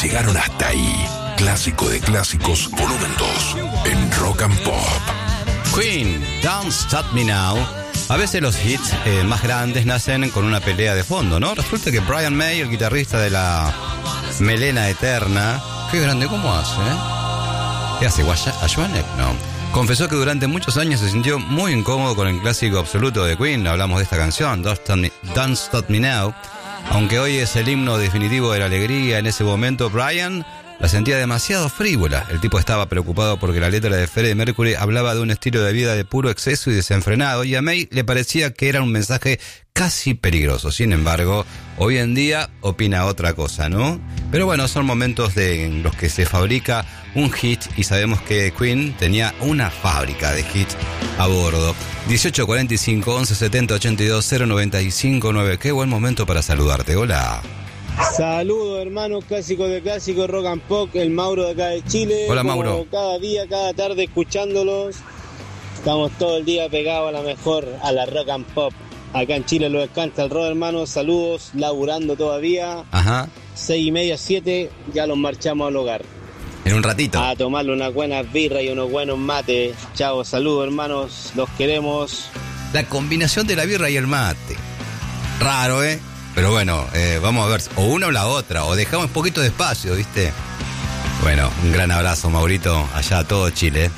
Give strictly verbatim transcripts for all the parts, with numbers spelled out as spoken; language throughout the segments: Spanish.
llegaron hasta ahí. Clásico de clásicos, volumen dos, en Rock and Pop. Queen, Don't Stop Me Now. A veces los hits eh, más grandes nacen con una pelea de fondo, ¿no? Resulta que Brian May, el guitarrista de la Melena Eterna, qué grande, ¿cómo hace, eh? ¿Qué hace? ¿Ashwanek? No. Confesó que durante muchos años se sintió muy incómodo con el clásico absoluto de Queen. Hablamos de esta canción, Don't Stop Me, Don't Stop Me Now. Aunque hoy es el himno definitivo de la alegría, en ese momento Brian la sentía demasiado frívola. El tipo estaba preocupado porque la letra de Freddie Mercury hablaba de un estilo de vida de puro exceso y desenfrenado, y a May le parecía que era un mensaje casi peligroso. Sin embargo, hoy en día opina otra cosa, ¿no? Pero bueno, son momentos de, en los que se fabrica un hit, y sabemos que Queen tenía una fábrica de hits a bordo. dieciocho cuarenta y cinco, once setenta, ochenta y dos, cero noventa y cinco nueve. Qué buen momento para saludarte. Hola. Saludos, hermanos clásicos de clásicos Rock and Pop, el Mauro de acá de Chile. Hola, Mauro. Como cada día, cada tarde escuchándolos. Estamos todo el día pegados a la mejor, a la Rock and Pop. Acá en Chile lo descansa el rock, hermanos. Saludos, laburando todavía. Ajá. Seis y media, siete, ya los marchamos al hogar. En un ratito. A tomarle unas buenas birras y unos buenos mates. Chao, saludos, hermanos. Los queremos. La combinación de la birra y el mate. Raro, ¿eh? Pero bueno, eh, vamos a ver, o una o la otra, o dejamos un poquito de espacio, ¿viste? Bueno, un gran abrazo, Maurito, allá a todo Chile.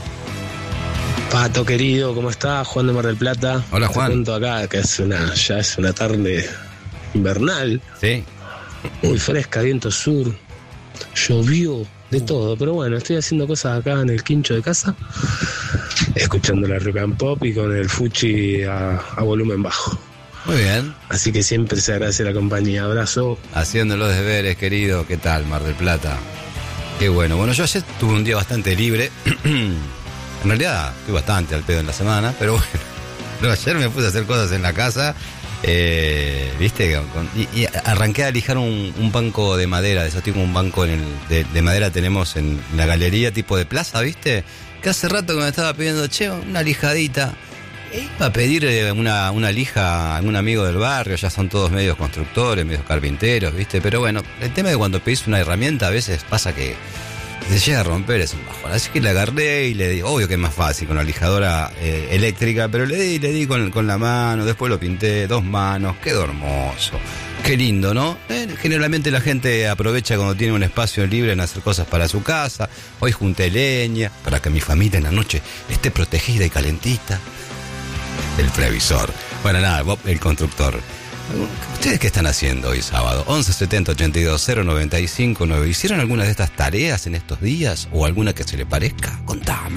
Pato querido, ¿cómo estás? Juan de Mar del Plata. Hola, Juan. Te cuento acá que es una, ya es una tarde invernal. Sí. Muy fresca, viento sur, llovió, de uh. todo. Pero bueno, estoy haciendo cosas acá en el quincho de casa, escuchando la Rock and Pop y con el Fuchi a, a volumen bajo. Muy bien. Así que siempre se agradece la compañía. Abrazo. Haciendo los deberes, querido. ¿Qué tal, Mar del Plata? Qué bueno. Bueno, yo ayer tuve un día bastante libre. En realidad, estoy bastante al pedo en la semana, pero bueno. Pero ayer me puse a hacer cosas en la casa. Eh, ¿Viste? Con, y, y arranqué a lijar un, un banco de madera. De esos tipo un banco en el, de, de madera tenemos en la galería tipo de plaza, ¿viste? Que hace rato que me estaba pidiendo, che, una lijadita. Iba a pedir una, una lija a un amigo del barrio, ya son todos medios constructores, medios carpinteros, ¿viste? Pero bueno, el tema de cuando pedís una herramienta a veces pasa que se llega a romper, es un bajón. Así que le agarré y le di, obvio que es más fácil con la lijadora eh, eléctrica, pero le di, le di con, con la mano, después lo pinté, dos manos, quedó hermoso. Qué lindo, ¿no? Eh, generalmente la gente aprovecha cuando tiene un espacio libre en hacer cosas para su casa. Hoy junté leña para que mi familia en la noche esté protegida y calentita. El previsor. Bueno, nada, Bob, el constructor. ¿Ustedes qué están haciendo hoy sábado? once setenta, ochenta y dos, cero noventa y cinco nueve. ¿Hicieron alguna de estas tareas en estos días? ¿O alguna que se le parezca? Contame.